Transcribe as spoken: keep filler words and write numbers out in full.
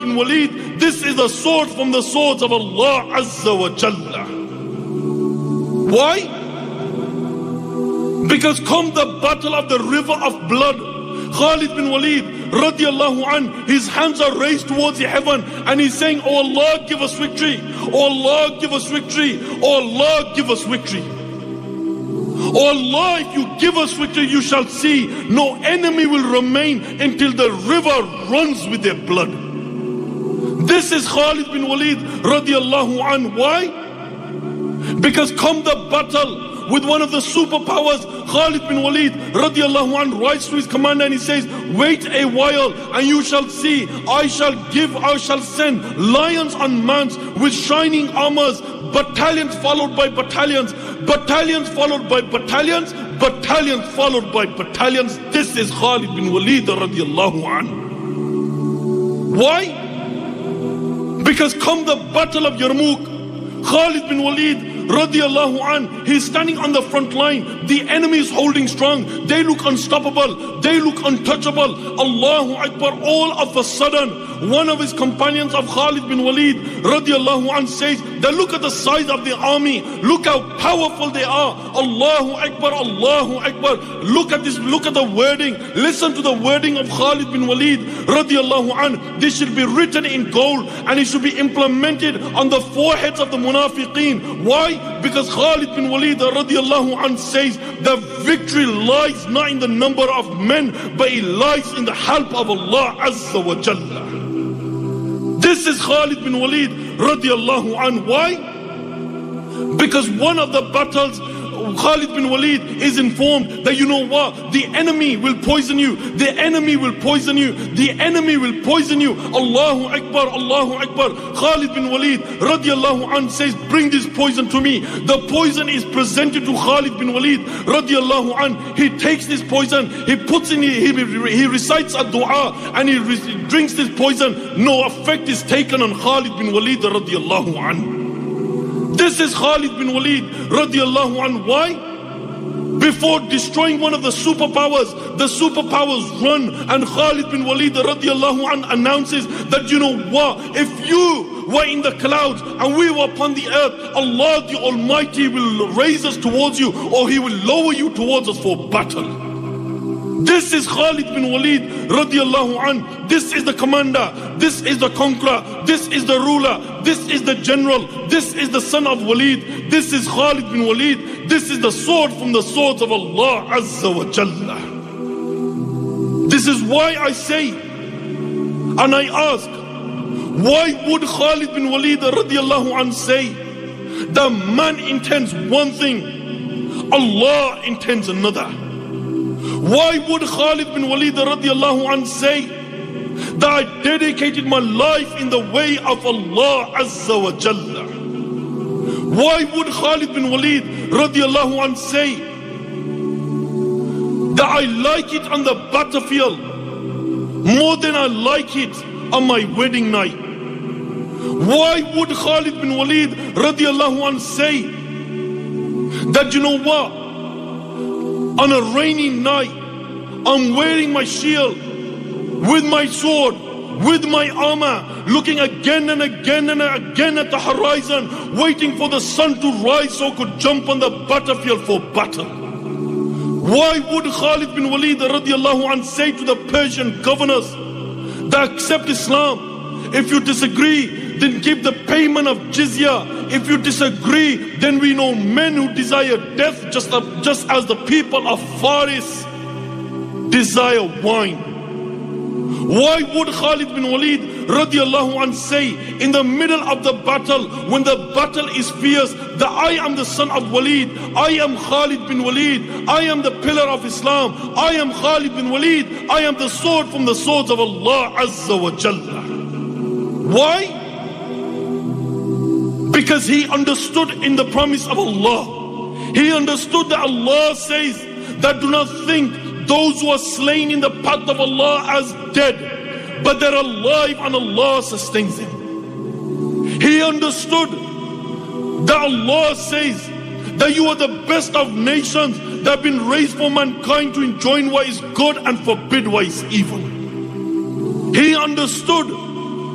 bin Walid, this is a sword from the swords of Allah Azza wa Jalla. Why? Because come the battle of the river of blood, Khalid bin Walid radiallahu an, his hands are raised towards the heaven and he's saying, oh Allah, give us victory. Oh Allah, give us victory. Oh Allah, give us victory. Oh Allah, if you give us victory, you shall see no enemy will remain until the river runs with their blood. This is Khalid bin Walid radiallahu an. Why? Because come the battle with one of the superpowers, Khalid bin Walid radiallahu an writes to his commander and he says, wait a while and you shall see, I shall give, I shall send lions unmanned with shining armors, battalions followed by battalions, battalions followed by battalions, battalions followed by battalions. This is Khalid bin Walid radiallahu an. Why? Because come the battle of Yarmouk, Khalid bin Walid radiallahu an, he's standing on the front line. The enemy is holding strong. They look unstoppable. They look untouchable. Allahu Akbar. All of a sudden, one of his companions of Khalid bin Walid radiallahu an says, that look at the size of the army. Look how powerful they are. Allahu Akbar. Allahu Akbar. Look at this. Look at the wording. Listen to the wording of Khalid bin Walid radiallahu an. This should be written in gold and it should be implemented on the foreheads of the munafiqeen. Why? Because Khalid bin Walid radiallahu an says the victory lies not in the number of men, but it lies in the help of Allah Azza wa Jalla. This is Khalid bin Walid radiallahu an. Why? Because one of the battles, Khalid bin Walid is informed that, you know what, the enemy will poison you, the enemy will poison you, the enemy will poison you. Allahu Akbar, Allahu Akbar. Khalid bin Walid radiallahu an says, bring this poison to me. The poison is presented to Khalid bin Walid radiallahu an. He takes this poison, he puts in, he, he recites a dua and he drinks this poison. No effect is taken on Khalid bin Walid radiallahu an. This is Khalid bin Walid radiallahu an. Why? Before destroying one of the superpowers, the superpowers run and Khalid bin Walid radiallahu an announces that, you know what, if you were in the clouds and we were upon the earth, Allah the Almighty will raise us towards you or He will lower you towards us for battle. This is Khalid bin Walid radiallahu an. This is the commander. This is the conqueror. This is the ruler. This is the general. This is the son of Walid. This is Khalid bin Walid. This is the sword from the swords of Allah Azza wa Jalla. This is why I say and I ask, why would Khalid bin Walid radiallahu an say the man intends one thing, Allah intends another? Why would Khalid bin Walid radiallahu an say that I dedicated my life in the way of Allah Azza wa Jalla? Why would Khalid bin Walid radiallahu an say that I like it on the battlefield more than I like it on my wedding night? Why would Khalid bin Walid radiallahu an say that, you know what, on a rainy night, I'm wearing my shield, with my sword, with my armor, looking again and again and again at the horizon, waiting for the sun to rise so I could jump on the battlefield for battle? Why would Khalid bin Walid radiallahu anh say to the Persian governors that accept Islam, if you disagree, then give the payment of jizya. If you disagree, then we know men who desire death just, just as the people of Faris desire wine. Why would Khalid bin Walid radiallahu anh say in the middle of the battle, when the battle is fierce, that I am the son of Walid, I am Khalid bin Walid, I am the pillar of Islam, I am Khalid bin Walid, I am the sword from the swords of Allah Azza wa Jalla? Why? Because he understood in the promise of Allah. He understood that Allah says that do not think those who are slain in the path of Allah as dead, but they're alive and Allah sustains them. He understood that Allah says that you are the best of nations that have been raised for mankind to enjoin what is good and forbid what is evil. He understood